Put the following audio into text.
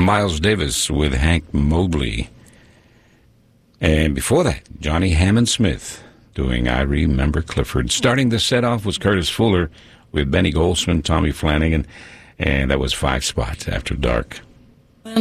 Miles Davis with Hank Mobley. And before that, Johnny Hammond Smith doing I Remember Clifford. Starting the set off was Curtis Fuller with Benny Goldsman, Tommy Flanagan, and that was 5 Spots After Dark.